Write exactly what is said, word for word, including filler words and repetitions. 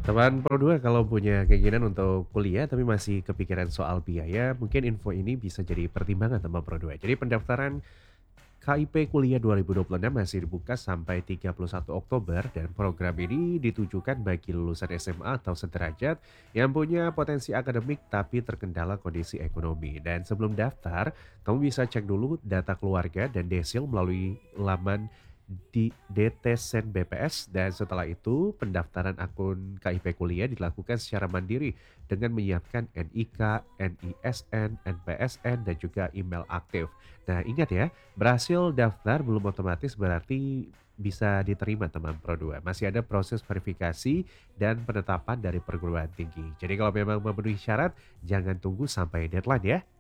Teman Pro dua kalau punya keinginan untuk kuliah tapi masih kepikiran soal biaya, mungkin info ini bisa jadi pertimbangan teman Pro dua. Jadi pendaftaran K I P Kuliah dua ribu dua puluh enam masih dibuka sampai tiga puluh satu Oktober dan program ini ditujukan bagi lulusan S M A atau sederajat yang punya potensi akademik tapi terkendala kondisi ekonomi. Dan sebelum daftar, kamu bisa cek dulu data keluarga dan desil melalui laman di D T Sen B P S dan setelah itu pendaftaran akun K I P kuliah dilakukan secara mandiri dengan menyiapkan N I K, N I S N, N P S N dan juga email aktif. Nah, ingat ya, berhasil daftar belum otomatis berarti bisa diterima teman Pro dua. Masih ada proses verifikasi dan penetapan dari perguruan tinggi. Jadi kalau memang memenuhi syarat, jangan tunggu sampai deadline ya.